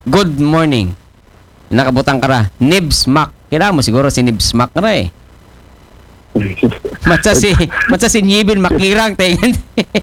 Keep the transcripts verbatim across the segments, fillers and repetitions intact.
Good morning. Nakabutang ka ra. Nibs Mac. Kailangan mo siguro si Nibs Mac na eh. Matsa si, matsa si Nibin Makirang. Tingin.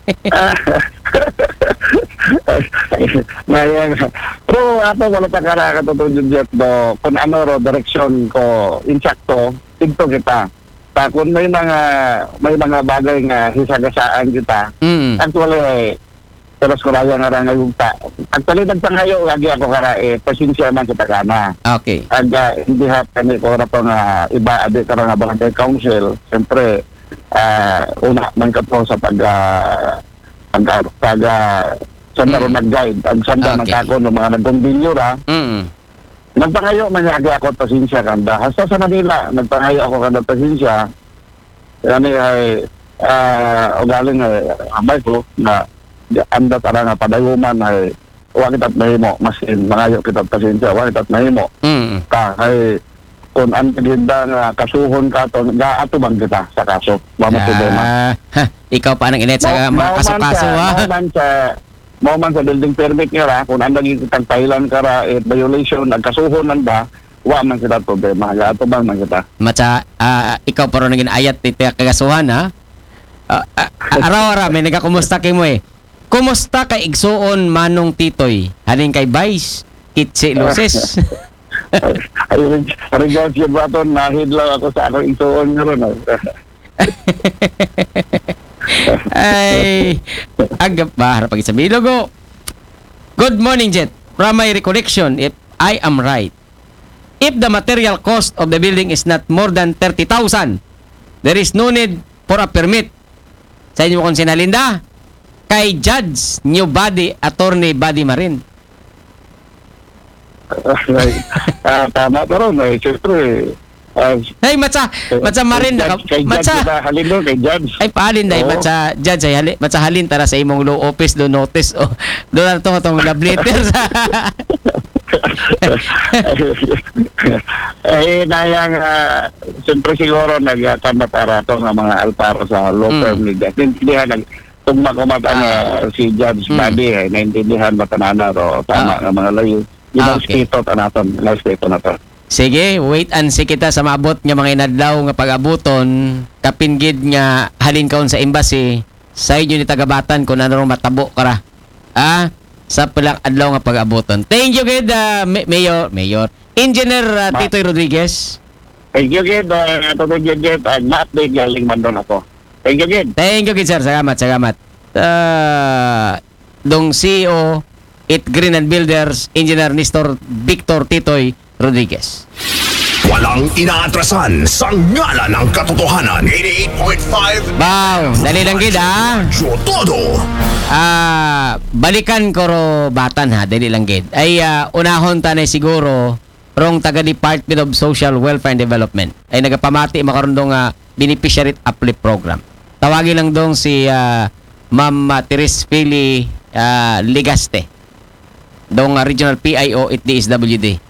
Ngayon, pero ato wala pa kara katutudyo dyan do, kung ano ro, direksyon ko, insakto, tigto kita. Ta, kung may mga, may mga bagay nga hisagasaan kita, Mm. actually, pero skuraya nga ra ngayon ta. Actually, nagpangayo, lagi ako kara, eh, pasensya man kita kana. Okay. Aga, hindi ha, kami ko ra pa nga, iba, adi ka ra nga barangay council, siyempre, ah, una, man ka po sa pag, ah, pag, pag, ah, sanda ro Mm. nag-guide, ang sanda Okay. ng kako ng mga nagkumbilyo ra, Mm. nagpangayo man yagi ako pasensya kanda. Hasta sa Manila, nagpangayo ako kanda pasensya. Yani ay, ah, o galing ay, amay ko, na, anda tara nga padayuman ay, huwag kita't mahimo, mas in, mangayo kita't pasensya, huwag kita't mahimo. Mm. Ka, ay, kung ang tigida nga kasuhon ka to, gaatubang kita sa kaso. Wala mo problema. Ah, ha, ikaw pa nang init sa mga kaso-kaso ha. Mauman sa mauman sa building permit nga ra, kung ang naging kitang Thailand ka ra, eh, violation, nagkasuhonan ba, wa man kita problema. Gaatubang man kita. Matsa, ah, ikaw pa rin naging ayat iti kagasuhan ha. Ah, ah, araw-araw may nagkakumusta kay mo eh. Kumusta kay igsuon Manong Titoy? Halin kay Vice, Kitsi Luces. Ay, regards yung baton, nahidlaw ako sa akong isuon nga ron. Ay, agap ba? Harap pag isa bilogo. Good morning, Jet. From my recollection, if I am right, if the material cost of the building is not more than thirty thousand, there is no need for a permit. Sa inyo kung sinalinda, kay Judge New Body, Attorney Body Marin. Ah, tama pa ron. Eh, siyempre, ah, Ay, matsa, matsa Marin. kay Naka, Judge- kay Judge matsa. kita halin doon, kay Judge. Ay, paalin dahil Oo. matsa Judge, ay halin, matsa halin tara sa imong law office, do notice, o do na ito itong love letter sa... Eh, nayang, uh, siyempre siguro nagkanda para ito ng mga alparo sa law Mm. firm ni Judge. Naintindihan, nag, kung makumata na si Judge Mm. Badi, eh, naintindihan matanana ro, tama Ah. ng mga layo. Yung Ah, mga okay. stito, tanaton, mga stito na to. Sige, wait and see kita sa maabot nga mga inadlaw nga pag-abuton, kapinggid nga halin kaon sa embassy, sa inyo ni tagabatan kung ano rong matabo kara. Ah, sa pilang adlaw nga pag-abuton. Thank you, good, uh, Ma- Mayor, Mayor, Engineer uh, Ma- Titoy Rodriguez. Thank you, Gid. Uh, Totoo, Gid, Gid. Uh, ma-update galing man doon ako. Thank you, Gid. Thank you, good sir. Salamat, salamat. Uh, dong C E O, It Green and Builders, Engineer Nestor Victor Titoy Rodriguez. Walang inaatrasan sa ngala ng katotohanan. eighty-eight point five Wow, dali lang gid ah. Radyo Todo. Ah, balikan ko ro batan ha, dali lang gid. Ay ah, unahon ta na siguro rong taga Department of Social Welfare and Development. Ay nagapamati makaron dong ah, beneficiary uplift program. Tawagin lang dong si ah, Ma'am ah, Teres Fili ah, Ligaste. Dong ah, Regional P I O at D S W D.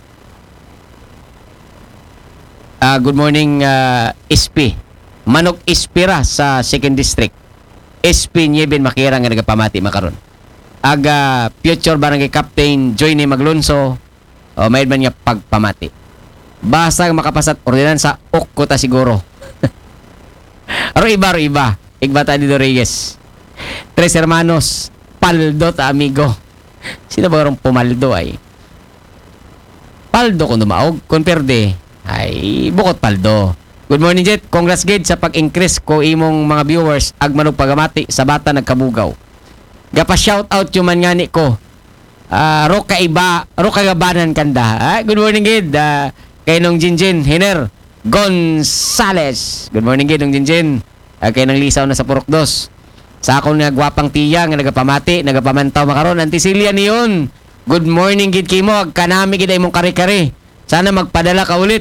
Ah, good morning ah, S P. Manok Ispira sa second District. S P Nieben Makira nga nagapamati makaron. Aga future barangay captain Joyne Maglonso o may man nga pagpamati. Basta makapasat ordinansa ok ko ta siguro. Aro iba aro iba. Igbata ni Rodriguez. Tres hermanos Paldo ta amigo. Sino ba rong pumaldo ay? Paldo kung dumaog, kung perde ay bukot paldo. Good morning, Jet. Congrats, Gid, sa pag-increase ko imong mga viewers agmanog pagamati sa bata nagkabugaw. Gapa shout out yung man ngani ko. Ah, ro ka iba, ro ka gabanan kanda. Ah, good morning, Gid. Ah, kay nung Jinjin Hiner Gonzales. Good morning, Gid, nung Jinjin. Ah, kay nang lisaw na sa Purok Dos. Sa akong nga gwapang tiya nga nagapamati, nagapamantaw makaron antisilya niyon. Good morning, Gid, kimo ag kanami gid imong kare-kare. Sana magpadala ka ulit.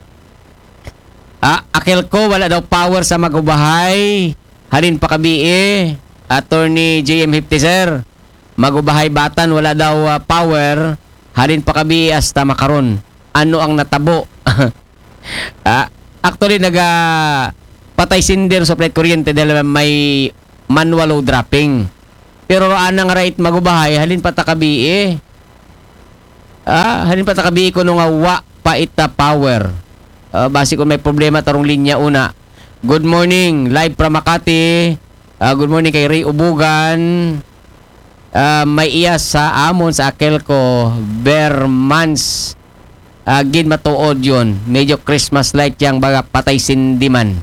Ah, akil ko wala daw power sa magubahay. Halin pa kabi eh. Attorney J M Hipti, sir. Magubahay batan wala daw ah, power. Halin pa kabi hasta makaron. Ano ang natabo? ah, actually naga patay sinder sa plate kuryente dahil may manual load dropping. Pero anang right magubahay halin pa ta kabi eh. Ah, halin pa takabi ko nung nga wa pa ita power. Ah, basi kung may problema tarong linya una. Good morning, live from Makati. Ah, good morning kay Ray Ubugan. Ah, may iya sa amon sa akel ko Bermans. Ah, gin matuod yun. Medyo Christmas light yang baga patay sindiman.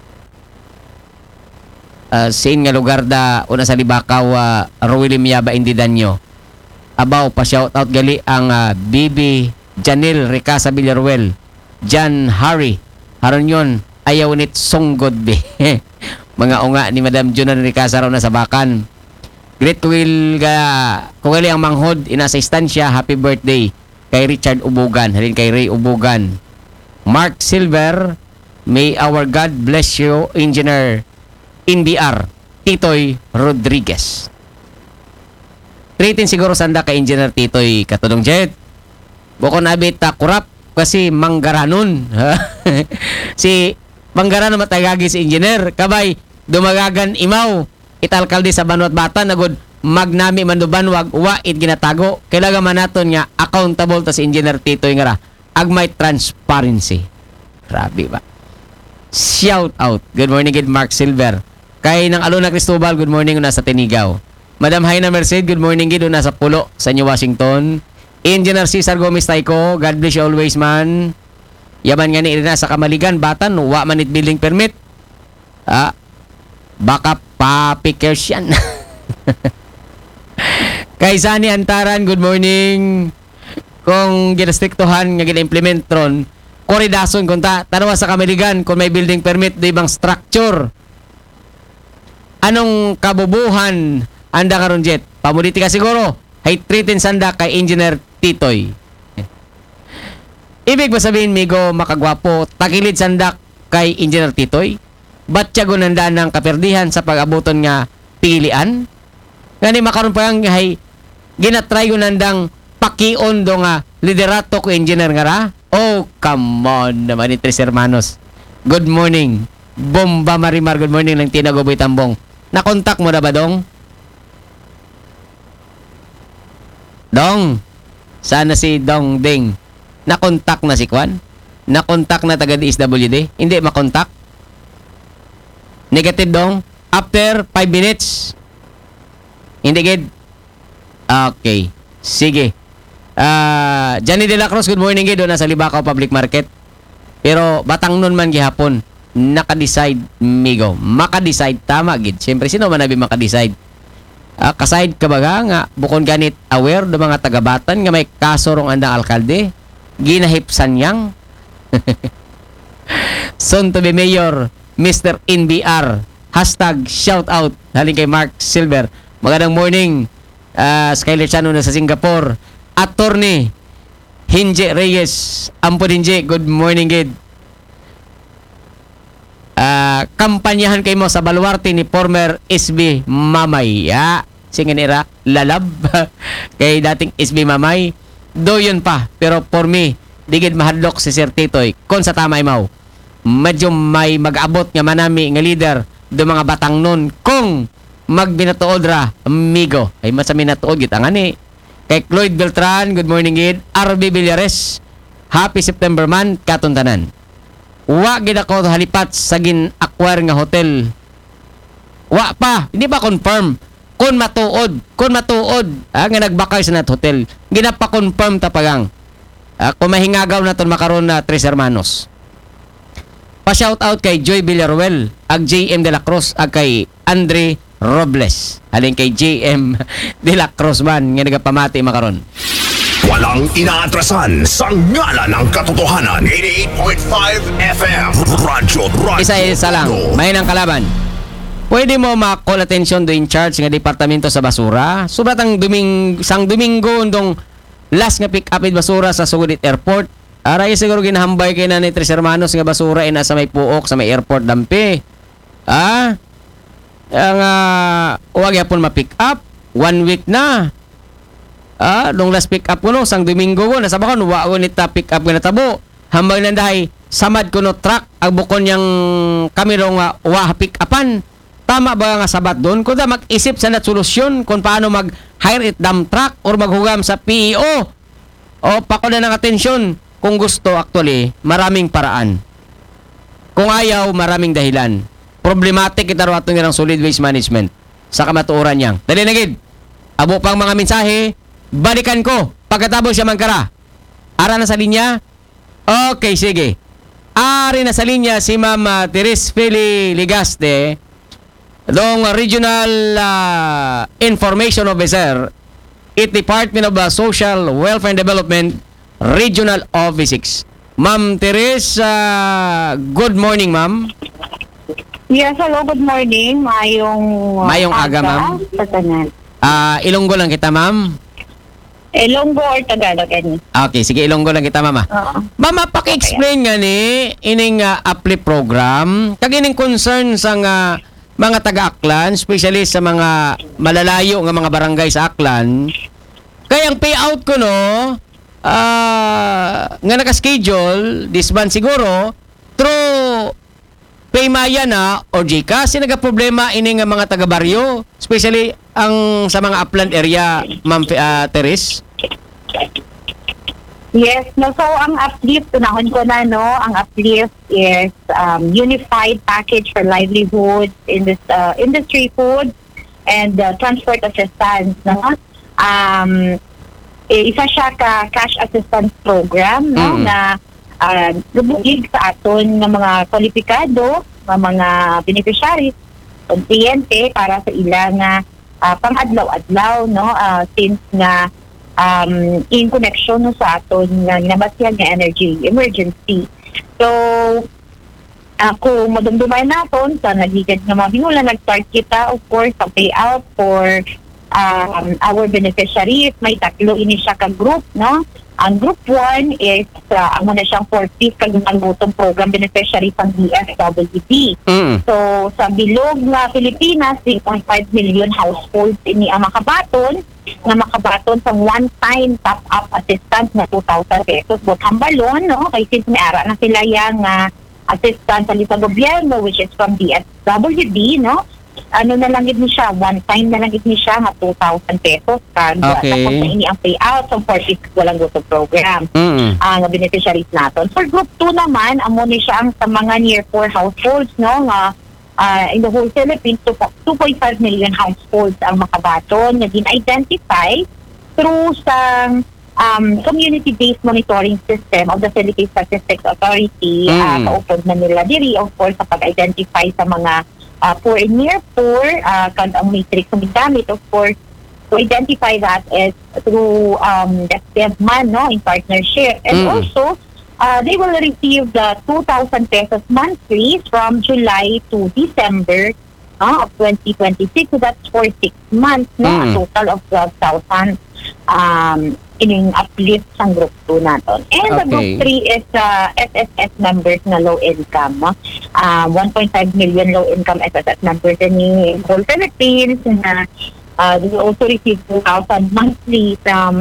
Uh, siin nga lugar da una sa Libakaw, uh, Ruili Miyaba Indidanyo. Abaw pa shout out gali ang uh, Bibi Janil Ricasa Villaruel, Jan Harry haron yon ayaw nit songgod be. Mga unga ni Madam Junan Ricasa raw na sa Bakan. Great will ga kung gali ang manghod ina sa istansya. Happy birthday kay Richard Ubugan, halin kay Ray Ubugan. Mark Silver, may our God bless you, Engineer N B R Titoy Rodriguez. Treatin siguro sanda kay Engineer Titoy katulong jet. Bukon abit ta kurap kasi manggaranon. Si manggaranon matagagi si engineer kabay dumagagan imaw italkalde sa Banwat Batan nagod magnami mandubanwag wa it ginatago. Kailangan man naton nga accountable ta si Engineer Titoy nga ra agmay transparency. Grabe ba? Shout out. Good morning kid Mark Silver. Kay nang Alona Cristobal, good morning una sa Tinigaw. Madam Haina Merced, good morning gid una sa Pulo sa New Washington. Engineer Cesar Gomez Taiko, God bless you always man. Yaman nga ni Irina sa Kamaligan, Batan, wa man it building permit. Ah, baka papikers yan. Kay Sani Antaran, good morning. Kung ginastriktuhan nga gina-implement ron, koridason kung ta, tanawa sa Kamaligan, kung may building permit, do ibang structure. Anong kabubuhan anda karon jet? Pamulitika siguro. Hay treatin sanda kay Engineer Titoy. Ibig ba sabihin, Migo, makagwapo, takilid sanda kay Engineer Titoy? Ba't siya gunanda ng kaperdihan sa pag-abuton nga pilian? Ngani makaroon pa nga hay ginatry gunandang pakion do nga liderato ko engineer nga ra? Oh, come on naman ni Tres Hermanos. Good morning. Bomba Marimar, good morning ng Tinagoboy Tambong. Nakontak mo na ba, Dong? Dong, sana si Dong Ding. Nakontak na si Kwan? Nakontak na taga D S W D? Hindi makontak? Negative, Dong? After five minutes? Hindi, Gid? Okay. Sige. Uh, Johnny De La Cruz, good morning, Gid. Doon na sa Libakaw Public Market. Pero batang nun man gihapon, naka-decide, Migo. Maka-decide, tama, Gid. Siyempre, sino man nabi maka-decide? Uh, kaside ka ba nga, bukon ganit aware do mga taga-Batan nga may kaso rong andang alkalde? Ginahipsan yang? Soon to be mayor, Mister N B R. Hashtag shout out. Halin kay Mark Silver. Magandang morning. Uh, Skyler Chano na sa Singapore. Attorney Hinje Reyes. Ampun Hinje, good morning, Gid. Uh, kampanyahan kayo mo sa baluarte ni former S B Mamay. Ya, singin ira, lalab. Kay dating S B Mamay. Do yun pa. Pero for me, digid mahadlok si Sir Titoy. Kung sa tama imaw, medyo may mag-abot nga manami nga leader do mga batang nun. Kung magbinatuod ra, amigo. Ay masami natuod, git ang ani. Kay Cloyd Beltran, good morning, Gid. R B Villares, happy September man, katuntanan. Wa gid ako halipat sa gin-acquire nga hotel. Wa pa, hindi pa confirm. Kung matuod, kung matuod, ah, nga nagbakay sa nat hotel, ginapa-confirm tapagang. Ah, kung mahingagaw na ton makaron na Tres Hermanos. Pa-shout out kay Joy Villaruel, ag J M De La Cruz, ag kay Andre Robles. Halin kay J M De La Cruz man, nga nagapamati makaron. Walang inaatrasan sa ngala ng katotohanan. eighty-eight point five F M Radyo Radyo. Isa-isa lang, may nang kalaban. Pwede mo ma-call attention do in charge nga departamento sa basura. Subratang duming, sang Domingo ndong last nga pick up basura sa Sugunit Airport. Aray siguro ginahambay kay na ni Tres Hermanos nga basura ina sa may puok sa may airport dampi. Ah? Ang uh, huwag yapon ma-pick up. One week na. Ah, nung last pick up ko no, sang Domingo ko, nasa bakon, wa ko nita pick up nga natabo. Hambang nandahay, samad ko no truck, ang bukon niyang kami rong uh, wa pick upan. Tama ba nga sabat doon? Kung da mag-isip sa nat solusyon kung paano mag-hire it dump truck or maghugam sa P E O. O pako na ng atensyon. Kung gusto, actually, maraming paraan. Kung ayaw, maraming dahilan. Problematic kita ro atong irang solid waste management sa kamatuoran niyang. Dali na gid. Abo pang mga mensahe, balikan ko pagkatapos siya mangkara. Ara na sa linya? Okay, sige. Ari na sa linya si Ma'am uh, Teres Feli Ligaste, dong Regional uh, Information Officer at Department of uh, Social Welfare and Development, Regional Office six. Ma'am Teres, uh, good morning, ma'am. Yes, hello, good morning. Mayong uh, Mayong aga, ma'am. Sa tanan. Ah, Ilonggo lang kita, ma'am. Ilonggo or Tagalog, any? Okay, sige, Ilonggo lang kita, mama. Oo. Mama, paki-explain nga ni ining uh, uplift program. Kagining concern sa nga mga taga-Aklan, especially sa mga malalayo nga mga barangay sa Aklan. Kaya ang payout ko, no, ah, nga naka-schedule, this month siguro, through Paymaya na o Gcash, nagaproblema ini nga mga taga-baryo, especially ang sa mga upland area, Ma'am uh, Teres. Yes, no, so ang uplift, tunahon ko na, no, ang uplift is um, Unified Package for Livelihood, indus uh, Industry Food, and uh, Transport Assistance, no? Um, isa siya ka cash assistance program, no, Mm. na uh, lubugig sa aton ng mga kwalipikado, ng mga beneficiaries, o kliyente para sa ilang uh, pang-adlaw-adlaw, no, uh, since nga um, in connection no, sa aton nga ginabasyag nga energy emergency. So, uh, kung madumduman naton sa nagigad nga mga binula, nag-start kita, of course, sa payout for um, our beneficiaries. May tatlo ini siya ka group, no? Ang group one is uh, ang muna siyang four-fifth kagumangutong program beneficiary pang D S W D. Mm. So, sa bilog nga Pilipinas, three point five million households ini ang makabaton, na makabaton sa one-time top-up assistance na two thousand pesos. But hambalon, no? Kay since may ara na sila yung uh, assistance sa lisa gobyerno, which is from D S W D, no? Ano na lang ni siya, one time na lang ni siya nga two thousand pesos. Kag, Okay. Tapos na ini ang payout sa forty-six walang gusto program. Mm. Ang uh, beneficiaries natin. For group two naman, amo ni siya ang sa mga near poor households, no, nga uh, in the whole Philippines, two point five million households ang makabaton na din-identify through sa um, community-based monitoring system of the Philippine Statistics Authority. Mm. Uh, kaupod na nila diri, of course, sa pag-identify sa mga uh, poor and near poor, uh, kag ang matrix na gamit, of course, to identify that is through um, the S P F man, no, in partnership. And Mm. also, uh, they will receive the two thousand pesos monthly from July to December uh, of twenty twenty-six. So that's for six months, no, Mm. a total of twelve thousand um, ining uplift sa group two natin. And the Okay. group three is uh, S S S members na low income. No? Uh, one point five million low income S S S members in the whole Philippines na Uh, they will also receive two thousand monthly from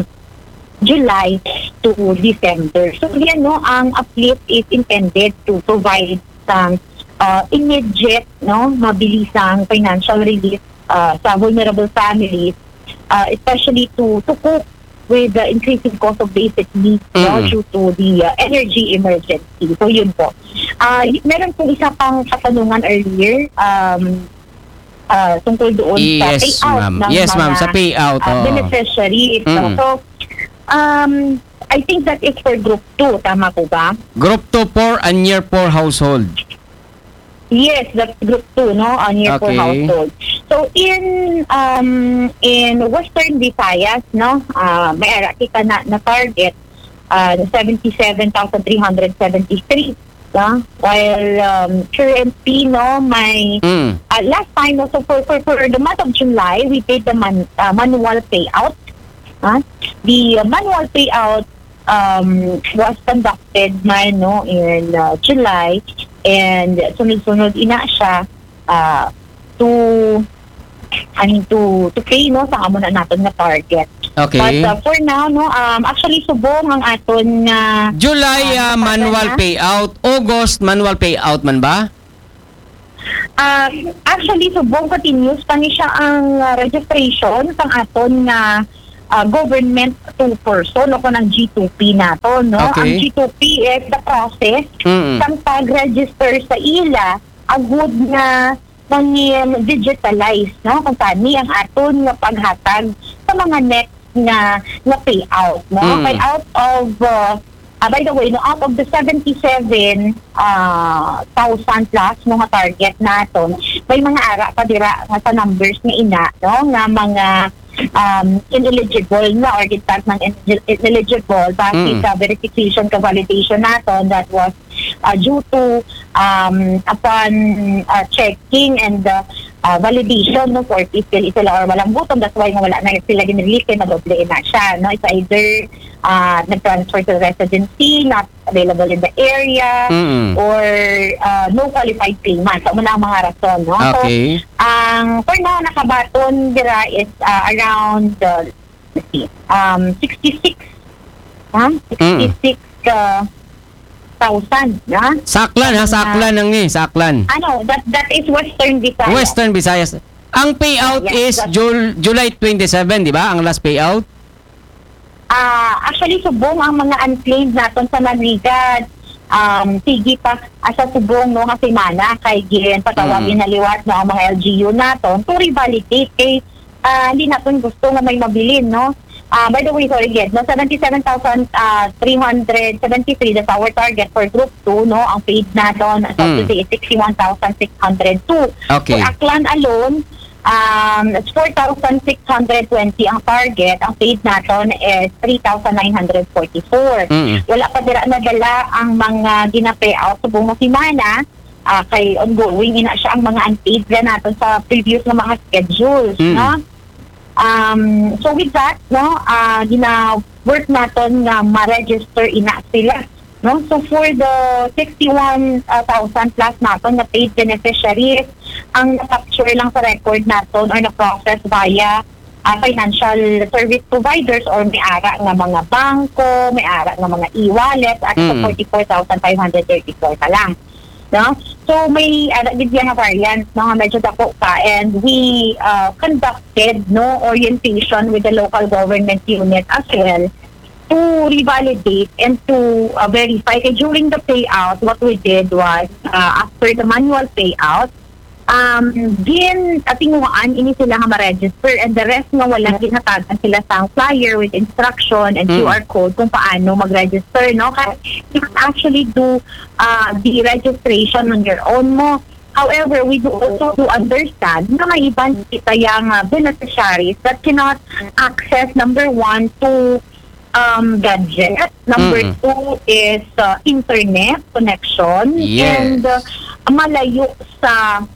July to December. So, yan, no, ang uplift is intended to provide some uh, immediate, no, mabilisang financial relief uh, sa vulnerable families, uh, especially to, to cope with the increasing cost of basic needs, no, Mm. due to the uh, energy emergency. So, yun po. Uh, meron po isa pang katanungan earlier, um, Uh, tungkol doon sa Yes, payout ma'am. ng Yes, mga ma'am, sa payout. uh, oo. beneficiary. Mm. So, um, I think that is for group two. Tama po ba? Group two, poor and near poor household. Yes, that's group two, no? On year four Okay. household. So, in um in Western Visayas, no? Uh, may ara kita na, na target uh, seventy-seven thousand three hundred seventy-three. Uh, while um, currently, no, may Mm. Uh, last time, no, so for, for, for the month of July, we paid the man, uh, manual payout. Huh? The uh, manual payout um, was conducted man, no, in uh, July, and sunod-sunod ina siya uh, to I mean, to to pay, no, sa amo na natin na target. Okay. But uh, for now, no, um, actually subong ang aton nga July uh, Ah, manual na? payout, August manual payout man ba? Uh, actually, subong continuous pa ni siya ang uh, registration sa aton nga uh, government to person o ng G two P nato, no? Okay. Ang G two P is the process Mm. sang pag-register sa ila agud nga nang digitalize, no? Kung tani ang aton nga paghatag sa mga next nga nga payout, no? Mm. Kay out of uh, uh, by the way, no, out of the seventy-seven uh, thousand plus mga target naton, may mga ara pa dira nga sa numbers nga ina, no, nga mga um, ineligible na or gitag ng ineligible base Mm. sa verification ka validation naton that was uh, due to um, upon uh, checking and uh, uh, validation no for fiscal sila or walang butong, that's why nga wala na sila ginrelease na doble na siya, no? It's either uh, nag-transfer to residency, not available in the area, Mm. or uh, no qualified payment. So, muna ang mga rason, no? Okay. So, ang for now, nakabaton dira is uh, around uh, let's see, um, sixty-six, ha? sixty-six uh, thousand, ha? Saklan ha, saklan ang ni, saklan. Ano, that that is Western Visayas. Western Visayas. Ang payout Yes, is that's- Jul- July twenty-seven, di ba? Ang last payout. Ah, actually subong ang mga unclaimed naton sa Manigad. Um, sige pa asa subong no nga semana kay gin patawagin Mm. na liwat na ang mga L G U naton to revalidate kay ah, hindi naton gusto nga may mabilin, no. Ah, by the way, sorry again, no, seventy-seven thousand three hundred seventy-three, that's our target for group two, no. Ang paid naton as of Mm. today is sixty-one thousand six hundred two. Okay. For Aklan alone, um, it's four thousand six hundred twenty ang target. Ang paid naton is three thousand nine hundred forty-four. Mm. Wala pa dira nadala ang mga gina-payout sa buong semana. Ah, kay ongoing ina siya ang mga unpaid na naton sa previous na mga schedules, Mm. no? Um, so with that, no, ah gina-work naton nga ma-register ina sila, no? So for the sixty-one thousand plus naton na paid beneficiaries, ang na-capture lang sa record naton or na-process via uh, financial service providers or may-ara nga mga bangko, may-ara nga mga e-wallet at sa Mm. forty-four thousand five hundred thirty-four pa lang. No? So may uh, bigyan nga variant, no, nga medyo dako pa, and we uh, conducted no orientation with the local government unit as well to revalidate and to uh, verify. Kaya during the payout, what we did was uh, after the manual payout, um, gin atinguan ini sila nga ma-register, and the rest nga walang ginhatagan sila sa flyer with instruction and Mm. Q R code kung paano mag-register, no? Kasi you can actually do uh, the registration on your own mo. However, we do also do understand na may ibang kita yung uh, beneficiaries that cannot access, number one, to um, gadget. Number Mm. two is uh, internet connection. Yes. And uh, malayo sa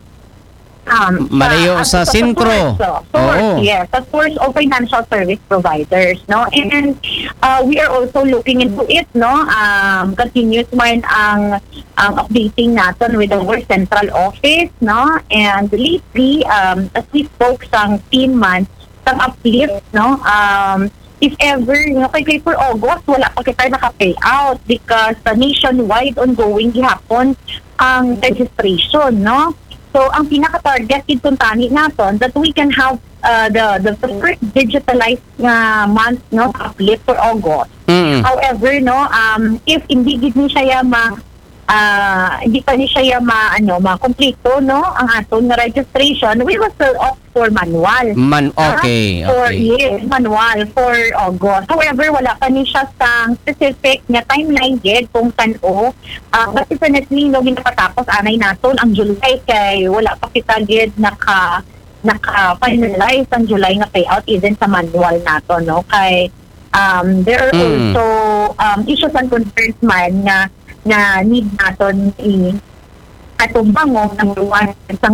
um, Malayo sa sentro. source, uh, source, Oo. yes, sa source of financial service providers, no? And uh, we are also looking into it, no? Um, continuous man ang ang updating natin with our central office, no? And lately, um, as we spoke sa team man, sang uplift, no? Um, if ever, you know, kay kay for August, wala pa kita naka-pay out because uh, nationwide ongoing gihapon ang registration, no? So, ang pinaka-target itong tani natin that we can have uh, the, the the first digitalized uh, month, no, uplift for August. Mm. However, no, um, if hindi gid ni siya ma ah, hindi pa ni siya ma ano ma-complete, no, ang aton nga registration, we will still opt for manual. Man, okay, Ah, For, okay. yes, manual for August. However, wala pa ni siya sa specific nga timeline gid kung tan-o. Uh, but definitely, no, ginapatapos anay naton ang July kay wala pa kita gid naka naka-finalize ang July nga payout even sa manual nato, no? Kay um, there are Mm. also um, issues and concerns man nga na need naton i atong bango number one isang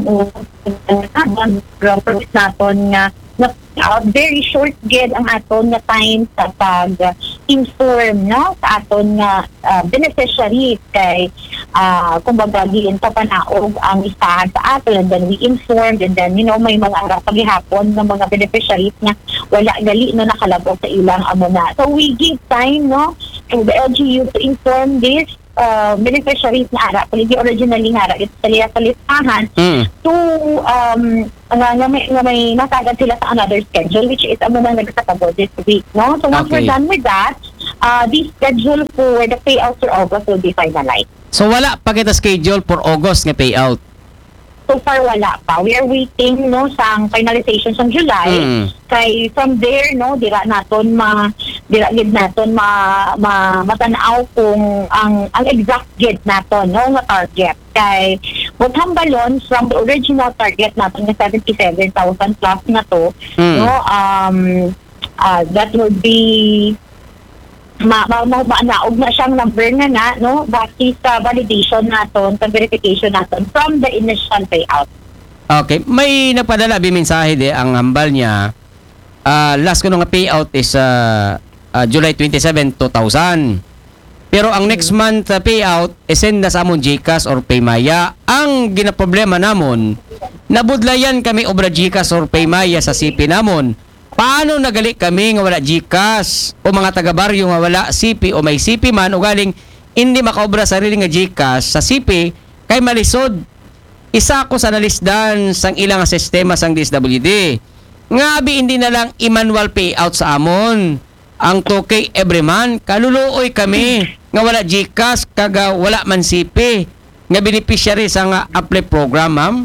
unang promise naton nga na uh, very short gid ang aton nga time sa pag-inform, no, sa aton nga uh, beneficiaries kay uh, kumbaga giin pa panaog ang listahan sa aton, and then we informed, and then you know may mga ara paghihapon ng mga beneficiaries nga wala gali no nakalabog sa ilang amo na. So we give time, no, to the L G U to inform this uh, beneficiaries na ara, kung hindi originally nga ara, ito sila sa listahan, Mm. to um, nga, nga, may, nga may nasagad sila sa another schedule, which is ang mga nagsatabo this week. No? So once Okay. we're done with that, uh, the schedule for the payouts for August will be finalized. So wala pa kita schedule for August nga payout. So far, wala pa. We are waiting no sa finalization sa July. Mm. Kay from there, no, dira naton ma dira gid naton ma, ma matanaw kung ang ang exact gid naton no nga target. Kay butang balon from the original target naton nga seventy-seven thousand plus na to, Mm. no, um uh, that would be ma ma ma naog na siyang number na na no base sa validation naton sa verification naton from the initial payout. Okay, may napadala bimensahe de ang hambal niya. Ah, last ko nga payout is uh, uh, July twenty-seven, two thousand. Pero ang next month uh, payout is send na sa amon GCash or Paymaya. Ang ginaproblema namon, nabudlayan kami obra GCash or Paymaya sa C P namon. Paano nagali kami nga wala GCash o mga taga-baryo nga wala C P o may C P man o galing hindi makaobra sarili nga GCash sa C P kay malisod. Isa ko sa nalisdan sang ilang nga sistema sang D S W D. Nga abi hindi na lang i-manual payout sa amon. Ang two K every month, kaluluoy kami nga wala GCash kaga wala man C P nga beneficiary sa nga apply program, ma'am.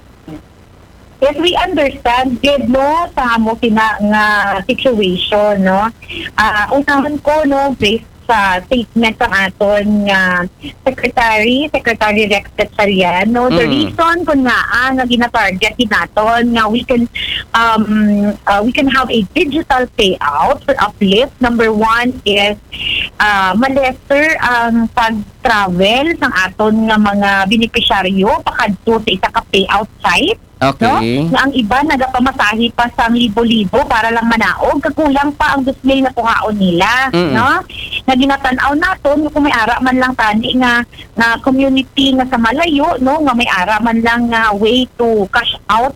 Yes, we understand good no sa amo kina nga situation no. Ah uh, unahan ko no based sa statement ng aton nga secretary secretary Rex Gatchalian no the Mm. reason kung nga ah, nga gina-target naton nga we can um uh, we can have a digital payout for uplift. Number one is uh, malesser ang pag-travel ng aton nga mga beneficiaryo pakadto sa isa ka payout site. Okay. No? Nga ang iba nagapamasahe pa sa libo-libo para lang manaog, kakulang pa ang display na kuhaon nila, Mm. no? Na ginatanaw naton kung may ara man lang tani nga nga community nga sa malayo, no, nga may ara man lang nga way to cash out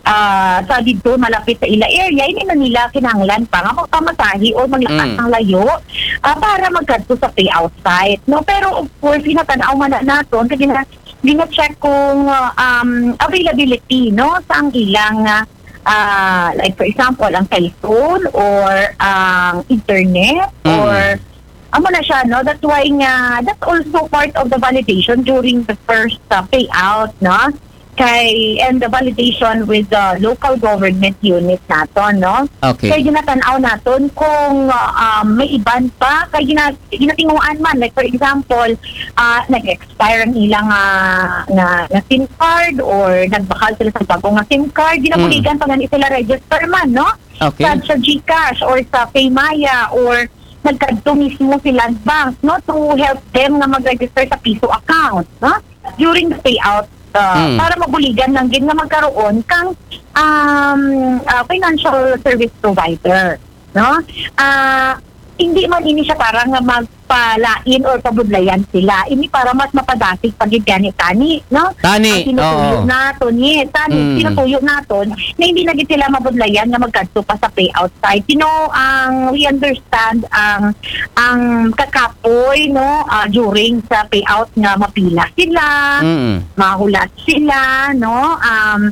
ah sa dito malapit sa ila area, hindi na nila kinahanglan pa nga magpamasahe o maglakas Mm. ng layo ah, para magkadto sa payout site, no? Pero of course ginatanaw man na naton kaya gina gina-check kung uh, um, availability no sa ang ilang uh, like for example ang cellphone or ang internet Mm. or amo na siya no, that's why nga that's also part of the validation during the first uh, payout no kay and the validation with the local government unit naton no. Okay. Kaya ginatanaw naton kung uh, um, may iban pa kay gina, ginatinguan man like for example uh, nag-expire ang ilang uh, nga, nga SIM card or nagbakal sila sa bagong nga SIM card ginabuligan mm. pa nga sila register man no. Okay. Sa, sa GCash or sa Paymaya or nagkadto mismo sila bank no to help them na mag-register sa piso account no during the payout. Uh, Mm. para mabuligan lang din na magkaroon kang um, uh, financial service provider no uh, hindi man ini siya para nga magpalain or pabudlayan sila ini para mas mapadasig pagid gani tani no Tani, ang tinutuyo oo. naton ni tani Mm. tinutuyo naton na hindi na gid sila mabudlayan nga magkadto pa sa payout side you know ang we understand ang ang kakapoy no uh, during sa payout nga mapila sila Mm. mahulat sila no um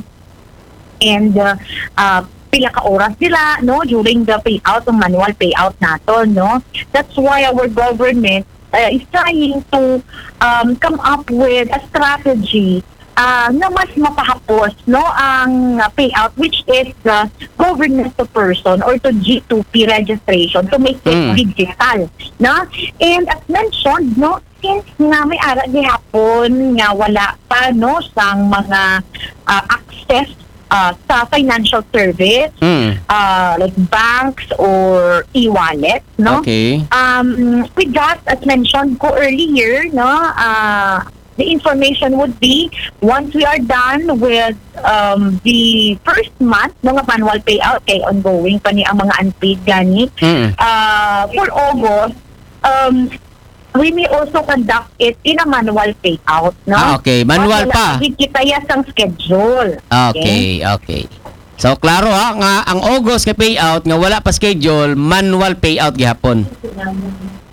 and uh, uh, pila ka oras sila no during the payout ng manual payout naton no that's why our government uh, is trying to um, come up with a strategy uh, na mas mapahapos no ang uh, payout which is uh, government to person or to G two P registration to make it Mm. digital no and as mentioned no since nga may ara gihapon nga wala pa no sang mga uh, access uh, sa financial service Mm. uh, like banks or e-wallet no Okay. um with that as mentioned ko earlier no uh, the information would be once we are done with um, the first month ng manual payout kay ongoing pa ni ang mga unpaid gani Mm. uh, for August um we may also conduct it in a manual payout, no? Ah, okay. Manual pa. Wala kita ang schedule. Okay, okay. So klaro ha nga ang August kay payout nga wala pa schedule, manual payout gihapon.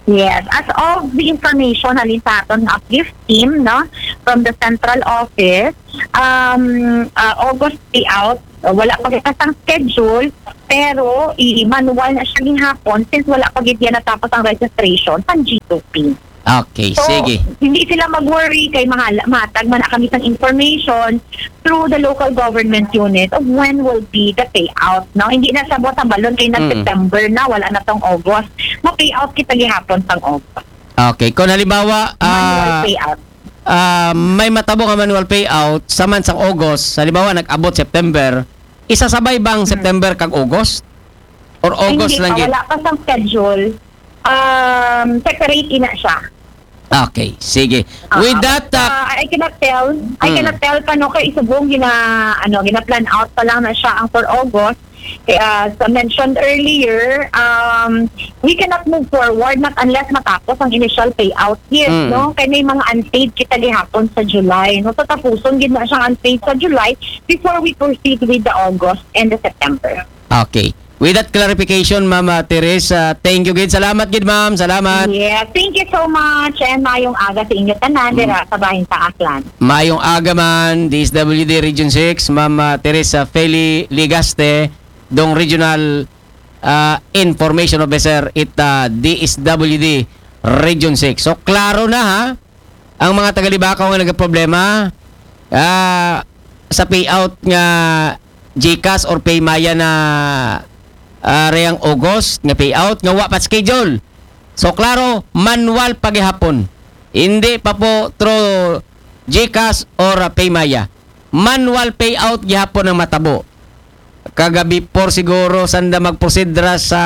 Yes, as of the information halin sa aton nga gift team, no, from the central office, um, uh, August payout, uh, wala pa kitang schedule, pero i-manual na siya gihapon since wala pa gid yan natapos ang registration sa G two P. Okay, So, sige. hindi sila mag-worry kay mga matag man na kami ng information through the local government unit of when will be the payout. No? Hindi na sa buwan balon kay na Mm. September na, wala na tong August. Ma-payout kita gihapon sang August. Okay, kung halimbawa, Manual ah, payout. ah, may matabo nga manual payout sa months ng August, halimbawa nag-abot September, isasabay bang September kag August? Or Ay, August hindi lang pa, gid? wala pa sang schedule. Um, separate ina siya. Okay, sige. Ah, With that, but, ah, uh, I cannot tell. I Mm. cannot tell pa no kay isubong gina ano gina-plan out pa lang na siya ang for August. Kaya as I mentioned earlier, um, we cannot move forward not unless matapos ang initial payout years, Mm. no? Kaya may mga unpaid kita gihapon sa July. No, so tapuson gid na siyang unpaid sa July before we proceed with the August and the September. okay. With that clarification, Mama Teresa, thank you gid. Salamat gid, ma'am. Salamat. Yeah, thank you so much and mayong aga sa inyo tanan dira sa bahin sa Aklan. Mayong aga man, D S W D Region six, Mama Teresa Feli Ligaste, dong Regional ah, Information Officer it ah, D S W D Region six. So, klaro na ha, ang mga taga-Libakaw nga nagka-problema ah, sa payout nga GCash or Paymaya na uh, reyang August nga payout nga wa pa schedule. So klaro, manual pagihapon. Hindi pa po through GCash or uh, Paymaya. Manual payout gihapon ang matabo. Kagabi por siguro sanda magprosidra sa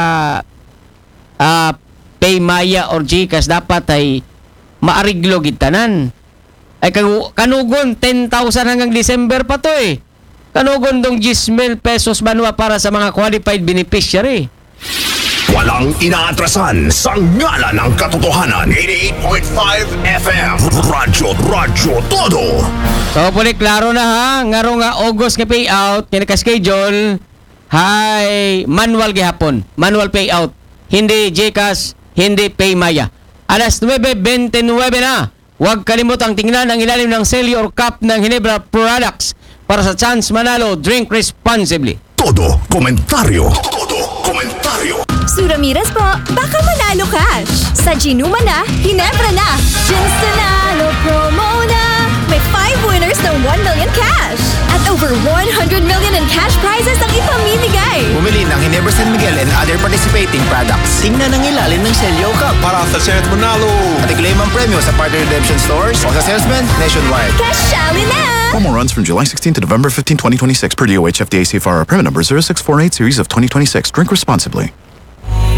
uh, Paymaya or GCash dapat ay maariglo gid tanan. Ay kagu- kanugon ten thousand hanggang December pa to eh. Kanugon dong ten mil pesos manwa para sa mga qualified beneficiary. Walang inaatrasan sa ngala ng katotohanan. eighty-eight point five F M. Radyo, Radyo Todo. So, puli, klaro na ha. Ngaro nga August nga payout, kaya naka-schedule, hay, manual gihapon. Manual payout. Hindi GCash, hindi Paymaya. Alas nine twenty-nine na. Huwag kalimutang tingnan ang ilalim ng selly or cup ng Ginebra Products para sa chance manalo. Drink responsibly. Todo komentaryo. Todo komentaryo. Suramiras po, baka manalo cash. Sa Ginuma na, Ginebra na. Gins Nanalo promo na. May five winners ng one million cash. At over one hundred million in cash prizes ang ipamimigay. Bumili ng Ginebra San Miguel and other participating products. Tingnan ang ilalim ng Celio Cup para sa chance manalo. At i-claim ang premyo sa partner redemption stores o sa salesman nationwide. Cashali na! Promo runs from July sixteenth to November fifteenth, twenty twenty-six per D O H F D A C F R. Permit number zero six four eight series of twenty twenty-six. Drink responsibly.